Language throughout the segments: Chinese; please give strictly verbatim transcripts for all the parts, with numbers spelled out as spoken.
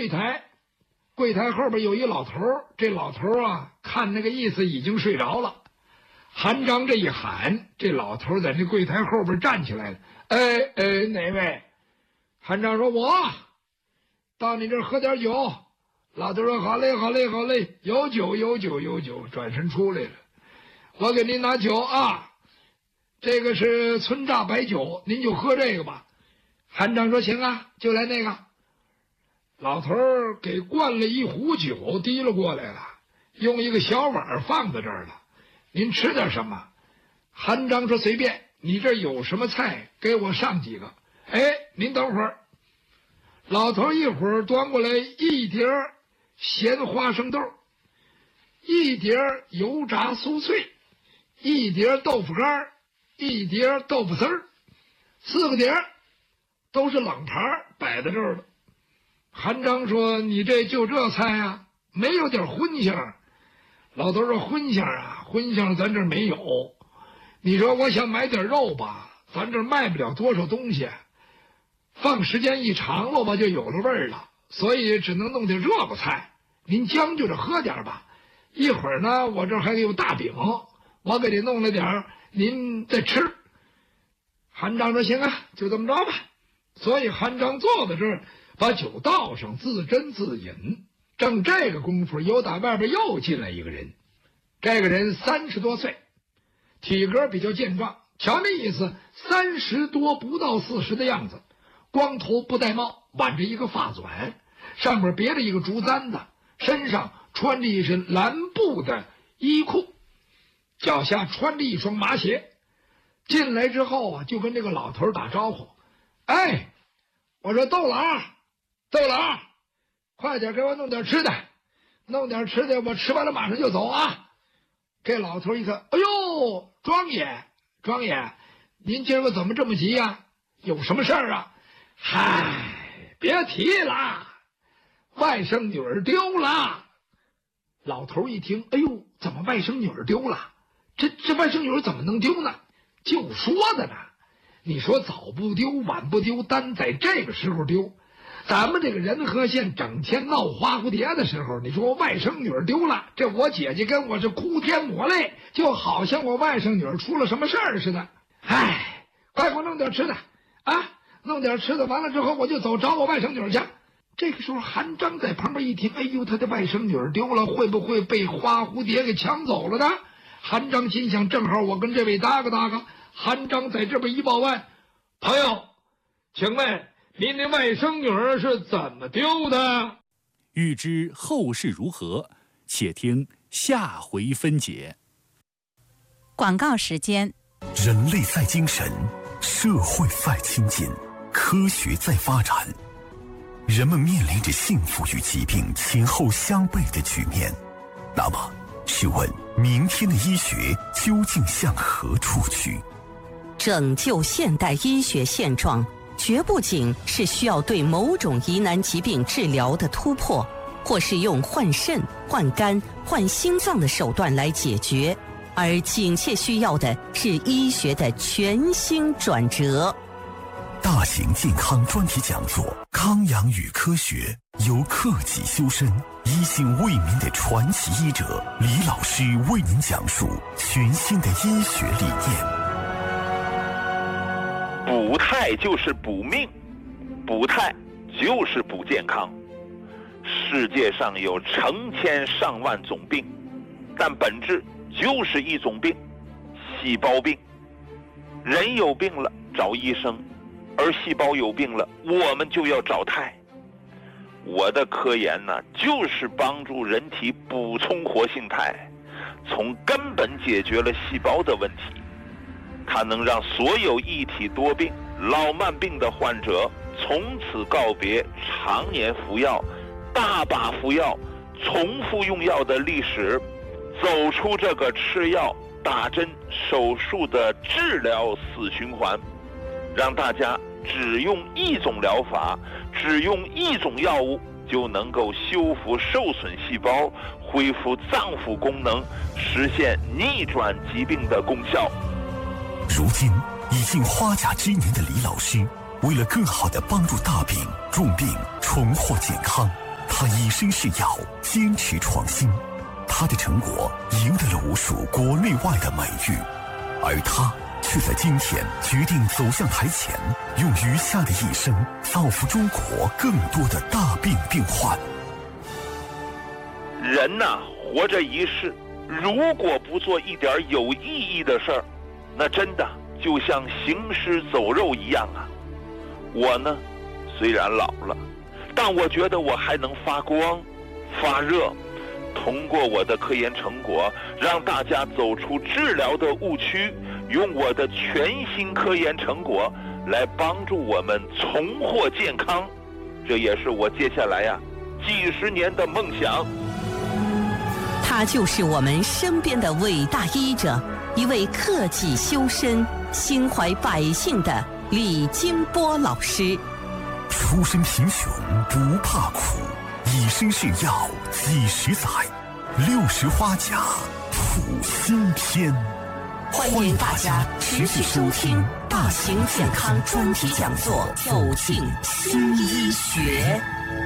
柜台，柜台后边有一老头，这老头啊看那个意思已经睡着了。韩章这一喊，这老头在那柜台后边站起来了。哎哎，哪位？韩章说：“我到你这儿喝点酒。”老头说：“好嘞，好嘞，好嘞，有酒，有酒，有酒。”转身出来了，我给您拿酒啊，这个是村榨白酒，您就喝这个吧。韩章说：“行啊，就来那个。”老头儿给灌了一壶酒，提了过来了，用一个小碗放在这儿了。您吃点什么？韩章说：“随便，你这有什么菜，给我上几个。”哎，您等会儿。老头一会儿端过来一碟咸花生豆，一碟油炸酥脆，一碟豆腐干，一碟豆腐丝儿，四个碟都是冷盘摆在这儿了。韩章说：“你这就这菜啊，没有点荤香？”老头说：“荤香啊，荤香咱这儿没有。你说我想买点肉吧，咱这儿卖不了多少东西，放时间一长了吧，就有了味儿了，所以只能弄点热乎菜。您将就着喝点吧。一会儿呢，我这儿还有大饼，我给您弄了点儿，您再吃。”韩章说：“行啊，就这么着吧。”所以韩章坐在这儿，把酒倒上，自斟自饮。正这个功夫，由打外边又进来一个人。这个人三十多岁，体格比较健壮，瞧那意思，三十多不到四十的样子，光头不戴帽，挽着一个发卷，上面别着一个竹簪子，身上穿着一身蓝布的衣裤，脚下穿着一双麻鞋。进来之后啊，就跟这个老头打招呼：“哎，我说豆老，豆老，快点给我弄点吃的，弄点吃的，我吃完了马上就走啊。”这老头一看：“哎呦，庄爷，庄爷，您今儿个怎么这么急呀？有什么事儿啊？”“嗨，别提了，外甥女儿丢了。”老头一听：“哎呦，怎么外甥女儿丢了？这这外甥女儿怎么能丢呢？就说的呢，你说早不丢晚不丢，单在这个时候丢。咱们这个仁和县整天闹花蝴蝶的时候，你说我外甥女儿丢了，这我姐姐跟我是哭天抹泪，就好像我外甥女儿出了什么事儿似的。哎，快给我弄点吃的啊！弄点吃的，完了之后我就走找我外甥女儿去。”这个时候韩章在旁边一听，哎呦，他的外甥女儿丢了，会不会被花蝴蝶给抢走了呢？韩章心想，正好我跟这位搭个搭个。韩章在这边一报案：“朋友，请问您的外甥女儿是怎么丢的？” 欲知后事如何，且听下回分解。 广告时间。 人类在精神，社会在亲近，科学在发展，人们面临着幸福与疾病前后相悖的局面。那么，试问明天的医学究竟向何处去？ 拯救现代医学现状，绝不仅是需要对某种疑难疾病治疗的突破，或是用换肾、换肝、换心脏的手段来解决，而紧切需要的是医学的全新转折。 大型健康专题讲座《康养与科学》，由克己修身、一心为民的传奇医者李老师为您讲述全新的医学理念。 补态就是补命，补态就是补健康。世界上有成千上万种病，但本质就是一种病，细胞病。人有病了找医生，而细胞有病了我们就要找态。我的科研呢，就是帮助人体补充活性肽，从根本解决了细胞的问题。它能让所有一体多病、老慢病的患者从此告别常年服药、大把服药、重复用药的历史，走出这个吃药、打针、手术的治疗死循环，让大家只用一种疗法，只用一种药物就能够修复受损细胞，恢复脏腑功能，实现逆转疾病的功效。 如今已经花甲之年的李老师，为了更好地帮助大病、重病重获健康， 他以身试药，坚持创新，他的成果赢得了无数国内外的美誉，而他却在今天决定走向台前，用余下的一生造福中国更多的大病病患。 人呐，活着一世，如果不做一点有意义的事儿，那真的就像行尸走肉一样啊。我呢，虽然老了，但我觉得我还能发光发热，通过我的科研成果让大家走出治疗的误区，用我的全新科研成果来帮助我们重获健康，这也是我接下来呀几十年的梦想。 他就是我们身边的伟大医者，一位克己修身、心怀百姓的李金波老师。 出身贫穷不怕苦，以身试药几十载，六十花甲谱新篇。 欢迎大家持续收听大型健康专题讲座，走进新医学。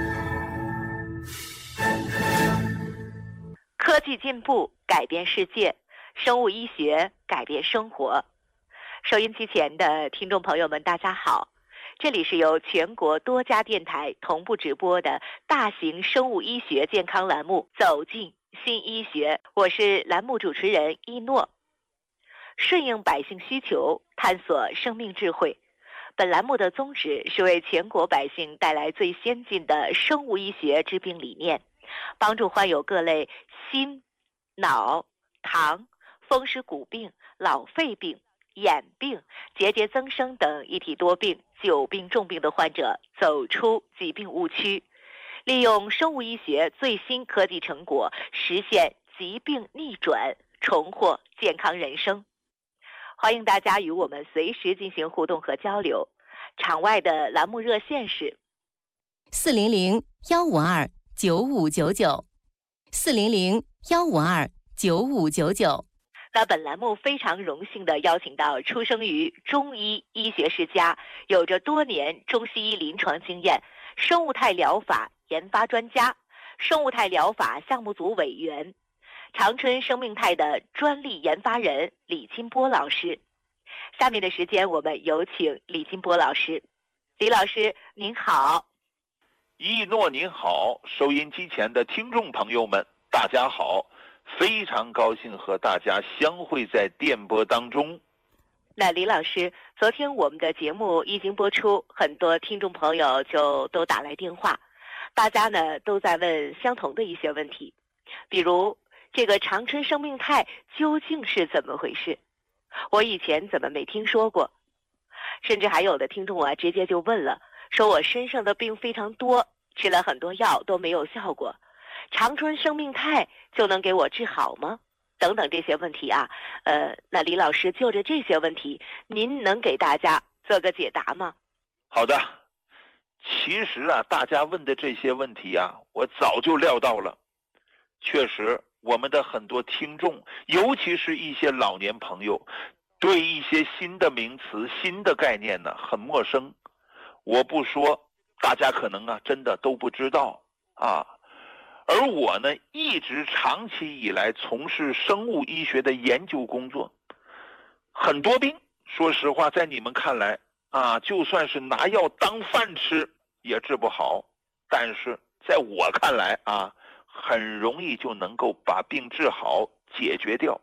科技进步改变世界，生物医学改变生活。收音机前的听众朋友们，大家好，这里是由全国多家电台同步直播的大型生物医学健康栏目《走进新医学》，我是栏目主持人一诺。顺应百姓需求，探索生命智慧。本栏目的宗旨是为全国百姓带来最先进的生物医学治病理念，帮助患有各类心、脑、糖、风湿骨病、老肺病、眼病、结节增生等一体多病、久病重病的患者走出疾病误区，利用生物医学最新科技成果，实现疾病逆转，重获健康人生。欢迎大家与我们随时进行互动和交流。场外的栏目热线是四零零幺五二九五九九，四零零幺五二九五九九。 那本栏目非常荣幸地邀请到出生于中医医学世家，有着多年中西医临床经验，生物态疗法研发专家，生物态疗法项目组委员，长春生命态的专利研发人李金波老师。下面的时间我们有请李金波老师。李老师您好。 一诺您好，收音机前的听众朋友们大家好，非常高兴和大家相会在电波当中。 那李老师，昨天我们的节目一经播出，很多听众朋友就都打来电话，大家呢都在问相同的一些问题，比如这个长春生命态究竟是怎么回事？我以前怎么没听说过？甚至还有的听众啊，直接就问了，说我身上的病非常多，吃了很多药都没有效果，长春生命态就能给我治好吗？等等这些问题啊，呃，那李老师就着这些问题，您能给大家做个解答吗？ 好的，其实啊，大家问的这些问题啊，我早就料到了。确实，我们的很多听众，尤其是一些老年朋友，对一些新的名词、新的概念呢很陌生。我不说，大家可能啊真的都不知道啊。而我呢，一直长期以来从事生物医学的研究工作，很多病，说实话，在你们看来啊，就算是拿药当饭吃也治不好，但是在我看来啊，很容易就能够把病治好，解决掉。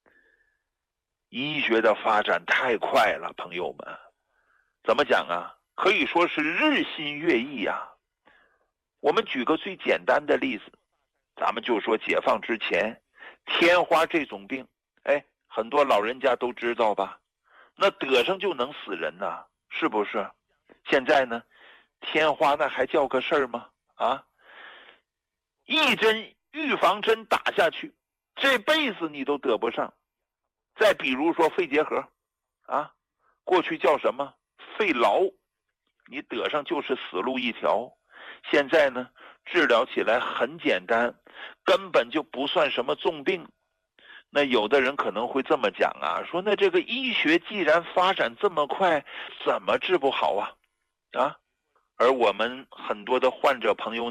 医学的发展太快了，朋友们，怎么讲啊？可以说是日新月异啊。我们举个最简单的例子，咱们就说解放之前，天花这种病，哎，很多老人家都知道吧？那得上就能死人呐，是不是？现在呢，天花那还叫个事儿吗？啊，一针预防针打下去，这辈子你都得不上。再比如说肺结核，啊，过去叫什么肺痨，你得上就是死路一条。现在呢，治疗起来很简单，根本就不算什么重病。那有的人可能会这么讲啊，说那这个医学既然发展这么快，怎么治不好啊？啊，而我们很多的患者朋友呢，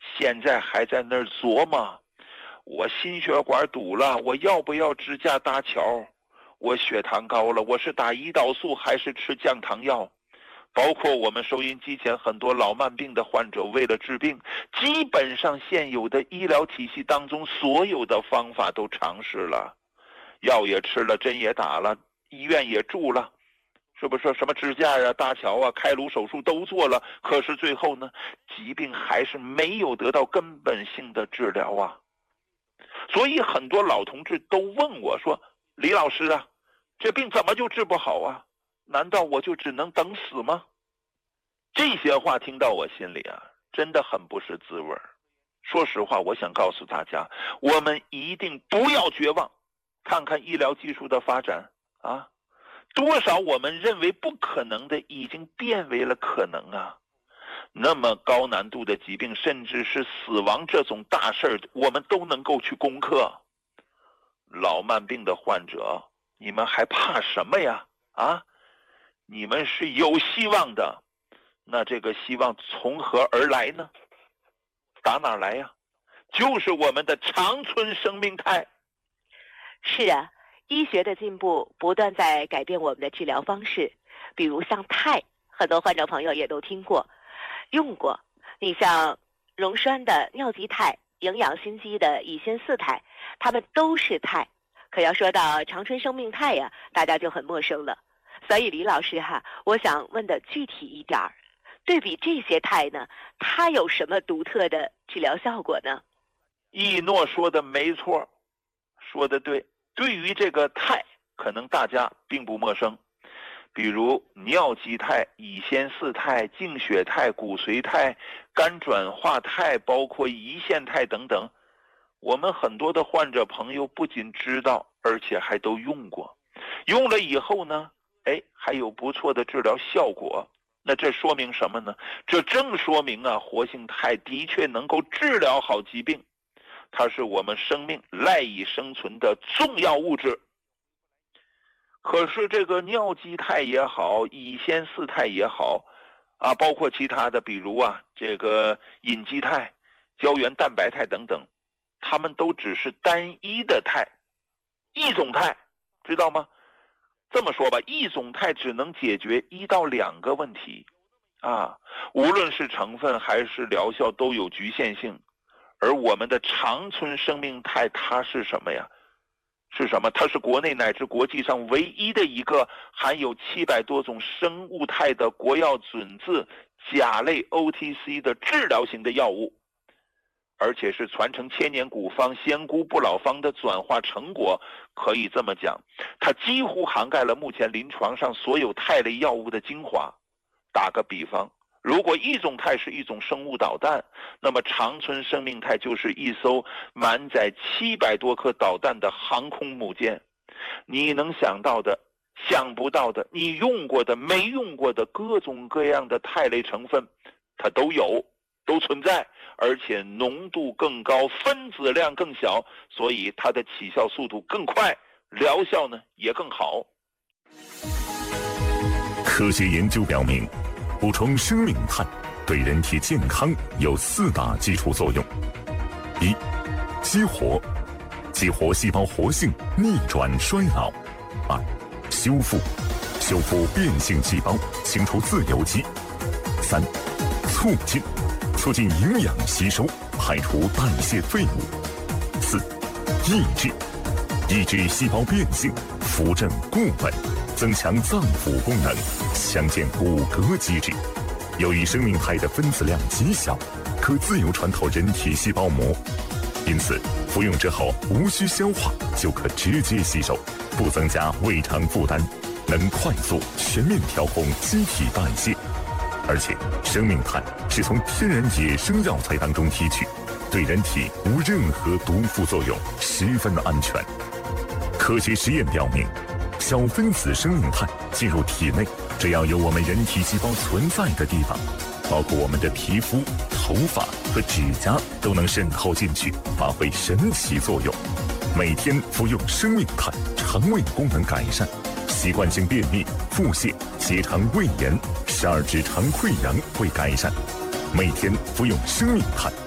现在还在那儿琢磨，我心血管堵了，我要不要支架搭桥？我血糖高了，我是打胰岛素还是吃降糖药？包括我们收音机前很多老慢病的患者，为了治病，基本上现有的医疗体系当中所有的方法都尝试了，药也吃了，针也打了，医院也住了，是不是？什么支架啊、搭桥啊、开颅手术都做了，可是最后呢，疾病还是没有得到根本性的治疗啊。所以很多老同志都问我说，李老师啊，这病怎么就治不好啊？难道我就只能等死吗？这些话听到我心里啊，真的很不是滋味。说实话，我想告诉大家，我们一定不要绝望，看看医疗技术的发展啊，多少我们认为不可能的已经变为了可能啊。那么高难度的疾病，甚至是死亡这种大事儿，我们都能够去攻克。老慢病的患者，你们还怕什么呀？啊，你们是有希望的。那这个希望从何而来呢？打哪儿来呀？就是我们的长春生命肽。 是啊，医学的进步不断在改变我们的治疗方式，比如像肽，很多患者朋友也都听过用过。你像溶栓的尿基肽、营养心肌的乙酰四肽，它们都是肽。可要说到长春生命肽呀，大家就很陌生了。所以李老师哈，我想问的具体一点儿，对比这些肽呢，它有什么独特的治疗效果呢？ 一诺说的没错，说的对。对于这个肽，可能大家并不陌生，比如尿基肽、乙酰四肽、净血肽、骨髓肽、肝转化肽，包括胰腺肽等等。我们很多的患者朋友不仅知道，而且还都用过。用了以后呢，哎，还有不错的治疗效果。那这说明什么呢？这正说明啊，活性肽的确能够治疗好疾病，它是我们生命赖以生存的重要物质。可是这个尿基肽也好，乙酰四肽也好啊，包括其他的，比如啊这个隐基肽、胶原蛋白肽等等，它们都只是单一的肽，一种肽，知道吗？这么说吧，一种肽只能解决一到两个问题啊，无论是成分还是疗效都有局限性。而我们的长春生命肽它是什么呀？是什么？它是国内乃至国际上唯一的一个含有七百多种生物肽的国药准字甲类 O T C 的治疗型的药物，而且是传承千年古方仙姑不老方的转化成果。可以这么讲，它几乎涵盖了目前临床上所有肽类药物的精华。打个比方，如果一种肽是一种生物导弹，那么长春生命肽就是一艘满载七百多颗导弹的航空母舰。你能想到的、想不到的、你用过的、没用过的各种各样的肽类成分，它都有，都存在，而且浓度更高，分子量更小，所以它的起效速度更快，疗效呢也更好。 科学研究表明，补充生命肽对人体健康有四大基础作用：一、激活，激活细胞活性，逆转衰老；二、修复，修复变性细胞，清除自由基；三、促进，促进营养吸收，排除代谢废物；四、抑制，抑制细胞变性，扶正固本，增强脏腑功能，强健骨骼机制。由于生命肽的分子量极小，可自由穿透人体细胞膜，因此服用之后无需消化就可直接吸收，不增加胃肠负担，能快速全面调控机体代谢。而且生命肽是从天然野生药材当中提取，对人体无任何毒副作用，十分安全。科学实验表明，小分子生命肽进入体内，只要有我们人体细胞存在的地方，包括我们的皮肤、头发和指甲，都能渗透进去，发挥神奇作用。每天服用生命肽，肠胃功能改善，习惯性便秘、腹泻、结肠胃炎、十二指肠溃疡会改善。每天服用生命肽，